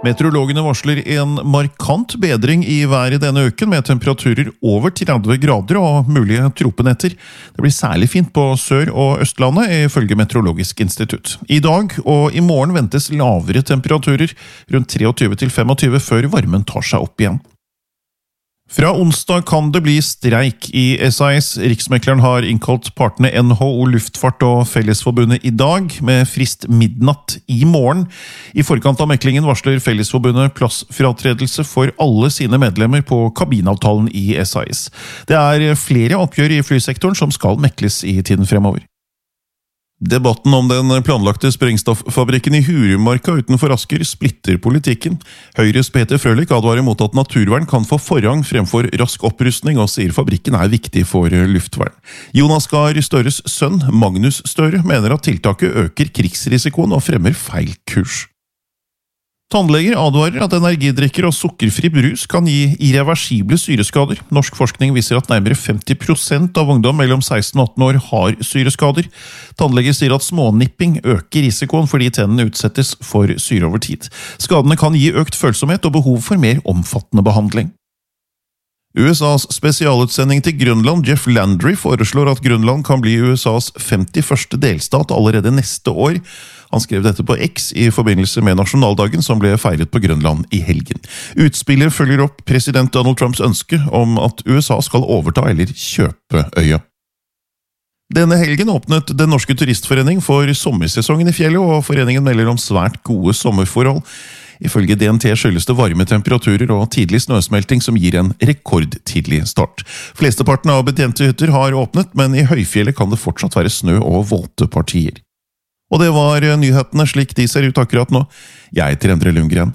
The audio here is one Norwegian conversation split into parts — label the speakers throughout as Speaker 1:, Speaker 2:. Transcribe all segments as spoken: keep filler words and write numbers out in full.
Speaker 1: Meteorologene varsler en markant bedring i været denne uken, med temperaturer over tretti grader og mulige tropenetter. Det blir særlig fint på Sør- og Østlandet, ifølge Meteorologisk institutt. I dag og i morgen ventes lavere temperaturer, rundt tjuetre til tjuefem, før varmen tar seg opp igjen. Fra onsdag kan det bli streik i S A S. Riksmekleren har innkalt partene N H O Luftfart og Fellesforbundet i dag, med frist midnatt i morgen. I forkant av meklingen varsler Fellesforbundet plassfratredelse for alle sine medlemmer på kabinavtalen i S A S. Det er flere oppgjør i flysektoren som skal mekles i tiden fremover. Debatten om den planlagte sprengstoffabrikken i Hurumarka utenfor Asker splitter politikken. Høyres Peter Frølich advarer mot at naturvern kan få forrang fremfor rask opprustning, og sier fabrikken er viktig for luftvern. Jonas Gahr Støres sønn, Magnus Støre, mener at tiltaket øker krigsrisikoen og fremmer feil kurs. Tannleger advarer at energidrikker og sukkerfri brus kan gi irreversible syreskader. Norsk forskning viser at nærmere femti prosent av ungdom mellom seksten og atten år har syreskader. Tannleger sier at smånipping øker risikoen fordi tennene utsettes for syre over tid. Skadene kan gi økt følsomhet og behov for mer omfattende behandling. U S A's spesialutsending til Grønland, Jeff Landry, foreslår at Grønland kan bli U S A's femtiførste delstat allerede neste år. Han skrev dette på X i forbindelse med nasjonaldagen som ble feiret på Grønland i helgen. Utspillet følger opp president Donald Trumps ønske om at U S A skal overta eller kjøpe øya. Denne helgen åpnet Den norske turistforening for sommersesongen i fjellet, og foreningen melder om svært gode sommerforhold. Ifølge D N T skyldes det varme temperaturer og tidlig snøsmelting som gir en rekordtidlig start. Flesteparten av betjente hytter har åpnet, men i høyfjellet kan det fortsatt være snø og våte partier. Og det var nyhetene slik de ser ut akkurat nå. Jeg heter Endre Lundgren.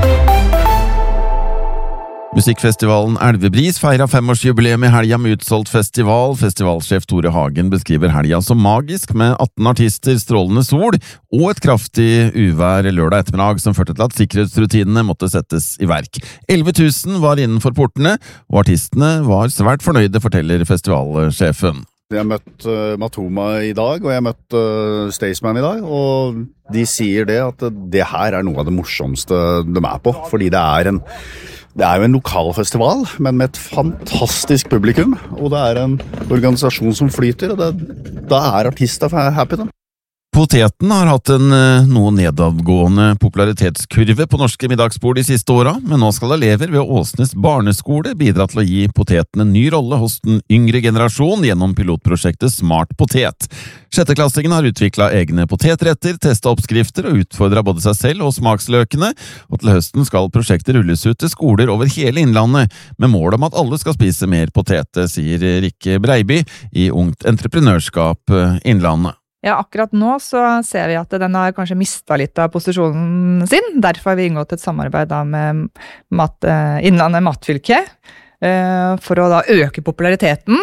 Speaker 2: Musikkfestivalen Elvebris feiret femårsjubileum i helga med utsolgt festival. Festivalsjef Tore Hagen beskriver helga som magisk, med atten artister, strålende sol og et kraftig uvær lørdag ettermiddag som førte til at sikkerhetsrutinene måtte settes i verk. elleve tusen var innenfor portene, og artistene var svært fornøyde, forteller festivalsjefen.
Speaker 3: Jeg har møtt uh, Matoma i dag, og jeg har møtt uh, Staysman i dag, og de sier det at det her er noe av det morsomste de er på, fordi det er en, det er jo en lokalfestival, men med et fantastisk publikum, og det er en organisasjon som flyter, og det, da er artister happy da.
Speaker 2: Poteten har hatt en noe nedadgående popularitetskurve på norske middagsbord de siste åra, men nå skal elever ved Åsnes barneskole bidra til å gi poteten en ny rolle hos den yngre generasjon gjennom pilotprosjektet Smart Potet. Sjetteklassingen har utviklet egne potetretter, testet oppskrifter og utfordret både seg selv og smaksløkene, og til høsten skal prosjektet rulles ut til skoler over hele Innlandet, med mål om at alle skal spise mer potete, sier Rikke Breiby i Ungt Entreprenørskap Innlandet.
Speaker 4: Ja, akkurat nå så ser vi at den har kanskje mistet litt av posisjonen sin. Derfor har vi inngått et samarbeid da med mat, Innlandet Matfylke for å da øke populariteten.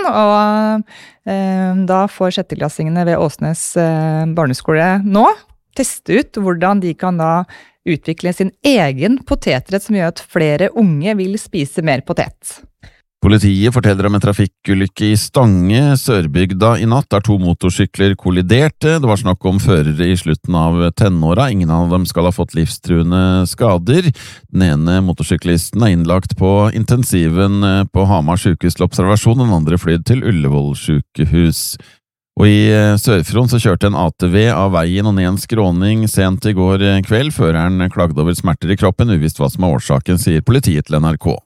Speaker 4: Og da får sjetteklassingene ved Åsnes barneskole nå teste ut hvordan de kan da utvikle sin egen potetrett som gjør at flere unge vil spise mer potet.
Speaker 2: Politiet forteller om en trafikkulykke i Stange, Sørbygda i natt, der to motorsykler kolliderte. Det var snakk om førere i slutten av tenåra. Ingen av dem skal ha fått livstruende skader. Den ene motorsyklisten er innlagt på intensiven på Hamar sykehus til observasjon, den andre flydd til Ullevål sykehus. Og i Sør-Fron så kjørte en A T V av veien og ned en skråning sent i går kveld. Føreren klagde over smerter i kroppen, uvisst hva som er årsaken, sier politiet til N R K.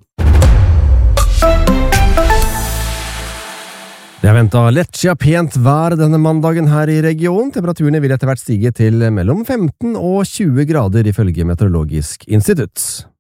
Speaker 5: Det er ventet lettsja pent vær denne mandagen her i regionen. Temperaturene vil etter hvert stige til mellom femten og tjue grader ifølge Meteorologisk institutt.